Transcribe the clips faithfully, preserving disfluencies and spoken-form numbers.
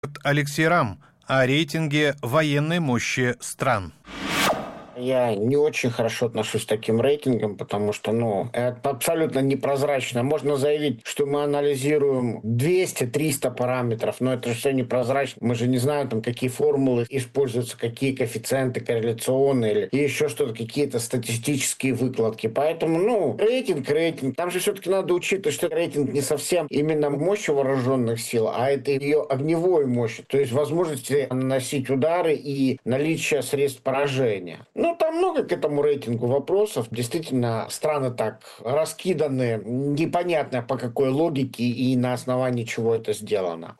Алексей Рам о рейтинге военной мощи стран. Я не очень хорошо отношусь к таким рейтингам, потому что, ну, это абсолютно непрозрачно. Можно заявить, что мы анализируем двести-триста параметров, но это же все непрозрачно. Мы же не знаем, там, какие формулы используются, какие коэффициенты корреляционные или еще что-то, какие-то статистические выкладки. Поэтому, ну, рейтинг, рейтинг. Там же все-таки надо учитывать, что рейтинг не совсем именно мощь вооруженных сил, а это ее огневой мощь, то есть возможности наносить удары и наличие средств поражения. Ну, там много к этому рейтингу вопросов. Действительно, страны так раскиданы, непонятно по какой логике и на основании чего это сделано.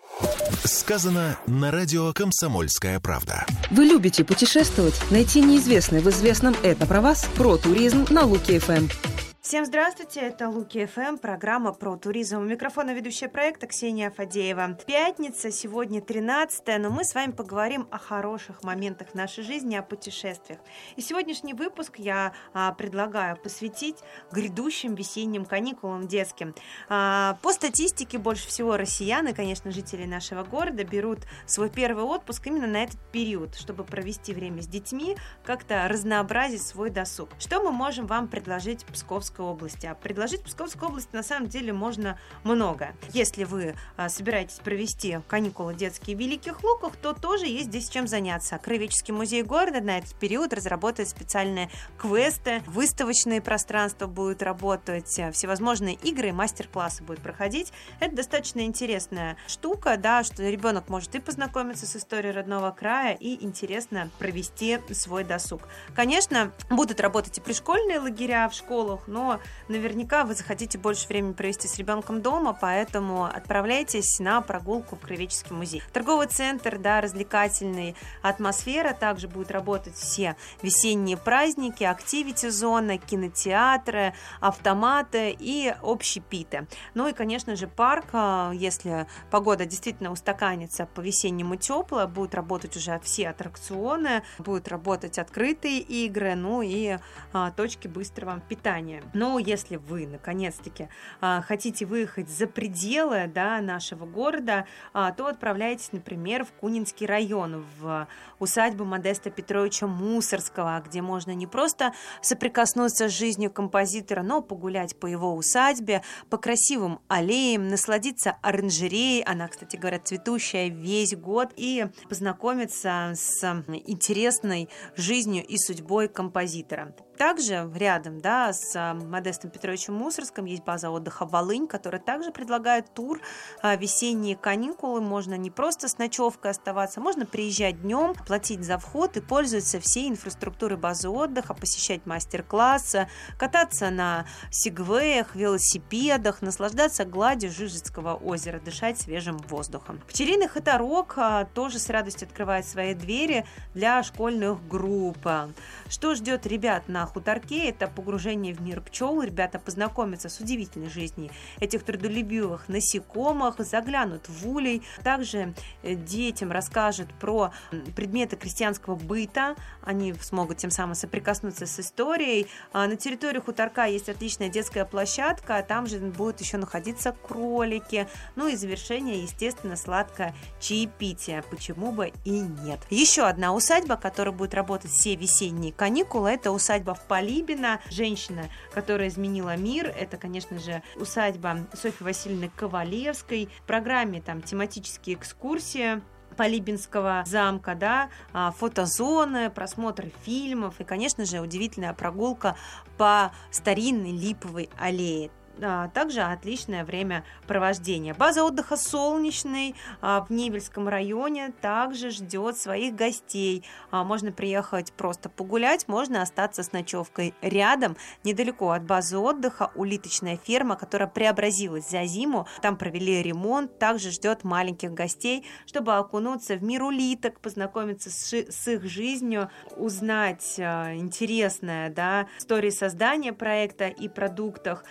Сказано на радио «Комсомольская правда». Вы любите путешествовать? Найти неизвестное в известном «Это про вас» про туризм на Луки-ФМ. Всем здравствуйте, это Луки-ФМ, программа про туризм. У микрофона ведущая проекта Ксения Фадеева. Пятница, сегодня тринадцатое, но мы с вами поговорим о хороших моментах нашей жизни, о путешествиях. И сегодняшний выпуск я а, предлагаю посвятить грядущим весенним каникулам детским. А, по статистике, больше всего россиян и, конечно, жители нашего города берут свой первый отпуск именно на этот период, чтобы провести время с детьми, как-то разнообразить свой досуг. Что мы можем вам предложить в Псковской области? А предложить Псковской области на самом деле можно много. Если вы а, собираетесь провести каникулы детские в Великих Луках, то тоже есть здесь чем заняться. Краеведческий музей города на этот период разработает специальные квесты, выставочные пространства будут работать, всевозможные игры и мастер-классы будут проходить. Это достаточно интересная штука, да, что ребенок может и познакомиться с историей родного края, и интересно провести свой досуг. Конечно, будут работать и пришкольные лагеря в школах, но наверняка вы захотите больше времени провести с ребенком дома, поэтому отправляйтесь на прогулку в Краеведческий музей. Торговый центр, да, развлекательный, атмосфера, также будут работать все весенние праздники, активити-зона, кинотеатры, автоматы и общепиты. Ну и, конечно же, парк, если погода действительно устаканится по-весеннему теплая, будут работать уже все аттракционы, будут работать открытые игры, ну и а, точки быстрого питания. Но если вы, наконец-таки, хотите выехать за пределы, да, нашего города, то отправляйтесь, например, в Кунинский район, в усадьбу Модеста Петровича Мусорского, где можно не просто соприкоснуться с жизнью композитора, но погулять по его усадьбе, по красивым аллеям, насладиться оранжереей, она, кстати говоря, цветущая весь год, и познакомиться с интересной жизнью и судьбой композитора. Также рядом, да, с Модестом Петровичем Мусорским есть база отдыха «Волынь», которая также предлагает тур весенние каникулы. Можно не просто с ночевкой оставаться, можно приезжать днем, платить за вход и пользоваться всей инфраструктурой базы отдыха, посещать мастер-классы, кататься на сегвеях, велосипедах, наслаждаться гладью Жижицкого озера, дышать свежим воздухом. Пчелиный хуторок тоже с радостью открывает свои двери для школьных групп. Что ждет ребят на хуторке? Это погружение в мир пчел. Ребята познакомятся с удивительной жизнью этих трудолюбивых насекомых, заглянут в улей. Также детям расскажут про предметы крестьянского быта. Они смогут тем самым соприкоснуться с историей. На территории хуторка есть отличная детская площадка. Там же будут еще находиться кролики. Ну и завершение, естественно, сладкое чаепитие. Почему бы и нет. Еще одна усадьба, которая будет работать все весенние каникулы, это усадьба в Полибино. Женщина, которая изменила мир. Это, конечно же, усадьба Софьи Васильевны Ковалевской. В программе там тематические экскурсии Полибинского замка, да, фотозоны, просмотр фильмов и, конечно же, удивительная прогулка по старинной липовой аллее. Также отличное времяпровождение. База отдыха «Солнечный» в Невельском районе также ждет своих гостей. Можно приехать просто погулять, можно остаться с ночевкой. Рядом, недалеко от базы отдыха, улиточная ферма, которая преобразилась за зиму. Там провели ремонт. Также ждет маленьких гостей, чтобы окунуться в мир улиток, познакомиться с, с их жизнью, узнать интересное, да, истории создания проекта и продуктах, интерактивных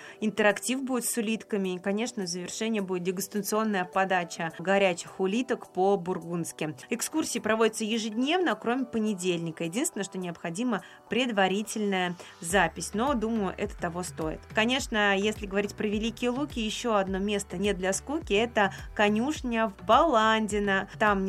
интерактив будет с улитками. И, конечно, в завершение будет дегустационная подача горячих улиток по-бургундски. Экскурсии проводятся ежедневно, кроме понедельника. Единственное, что необходима предварительная запись. Но, думаю, это того стоит. Конечно, если говорить про Великие Луки, еще одно место не для скуки – это конюшня в Баландино. Там